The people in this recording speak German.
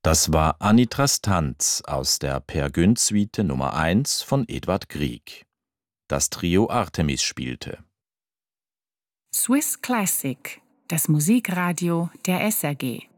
Das war Anitras Tanz aus der Peer Gynt-Suite Nummer 1 von Edvard Grieg. Das Trio Artemis spielte. Swiss Classic, das Musikradio der SRG.